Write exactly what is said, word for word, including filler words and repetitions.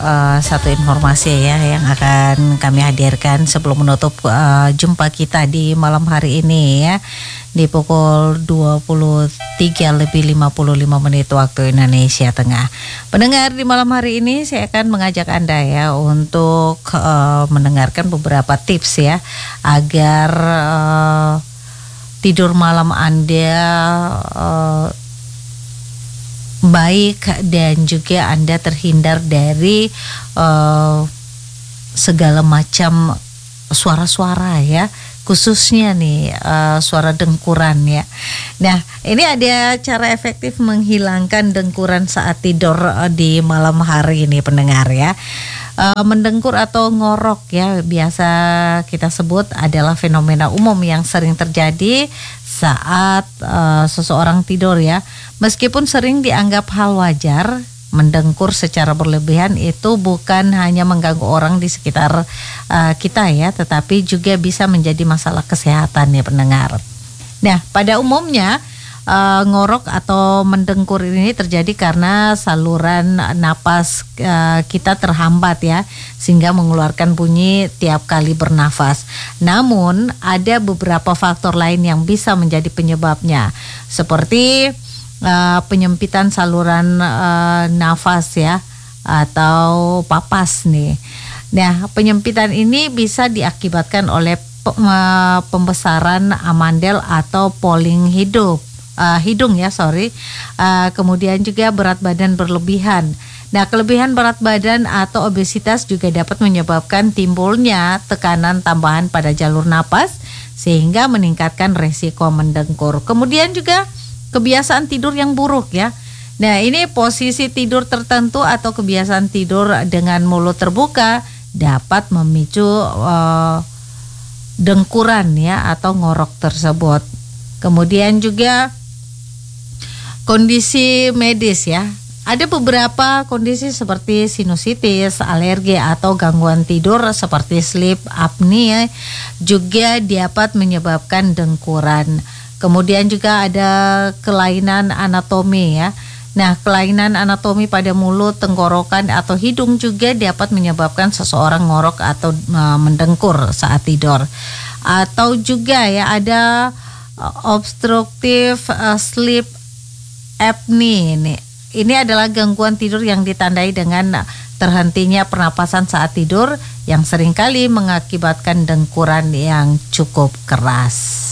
uh, satu informasi ya yang akan kami hadirkan sebelum menutup uh, jumpa kita di malam hari ini ya, di pukul dua puluh tiga lebih lima puluh lima menit waktu Indonesia Tengah. Pendengar, di malam hari ini saya akan mengajak Anda ya untuk uh, mendengarkan beberapa tips ya agar uh, tidur malam Anda uh, baik dan juga Anda terhindar dari uh, segala macam suara-suara ya, khususnya nih uh, suara dengkuran ya. Nah, ini ada cara efektif menghilangkan dengkuran saat tidur uh, di malam hari ini pendengar ya. Uh, mendengkur atau ngorok ya biasa kita sebut adalah fenomena umum yang sering terjadi saat uh, seseorang tidur ya. Meskipun sering dianggap hal wajar, mendengkur secara berlebihan itu bukan hanya mengganggu orang di sekitar uh, kita ya, tetapi juga bisa menjadi masalah kesehatan ya pendengar. Nah, pada umumnya Uh, ngorok atau mendengkur ini terjadi karena saluran napas uh, kita terhambat ya, sehingga mengeluarkan bunyi tiap kali bernafas. Namun ada beberapa faktor lain yang bisa menjadi penyebabnya, seperti uh, penyempitan saluran uh, nafas ya, atau papas nih. Nah, penyempitan ini bisa diakibatkan oleh pembesaran amandel atau poling hidup Uh, hidung ya sorry uh, kemudian juga berat badan berlebihan. Nah, kelebihan berat badan atau obesitas juga dapat menyebabkan timbulnya tekanan tambahan pada jalur napas sehingga meningkatkan resiko mendengkur. Kemudian juga kebiasaan tidur yang buruk ya. Nah, ini posisi tidur tertentu atau kebiasaan tidur dengan mulut terbuka dapat memicu uh, dengkuran ya atau ngorok tersebut. Kemudian juga kondisi medis ya. Ada beberapa kondisi seperti sinusitis, alergi atau gangguan tidur seperti sleep apnea juga dapat menyebabkan dengkuran. Kemudian juga ada kelainan anatomi ya. Nah, kelainan anatomi pada mulut, tenggorokan atau hidung juga dapat menyebabkan seseorang ngorok atau uh, mendengkur saat tidur. Atau juga ya ada uh, obstructive uh, sleep apnea ini. Ini adalah gangguan tidur yang ditandai dengan terhentinya pernapasan saat tidur yang seringkali mengakibatkan dengkuran yang cukup keras.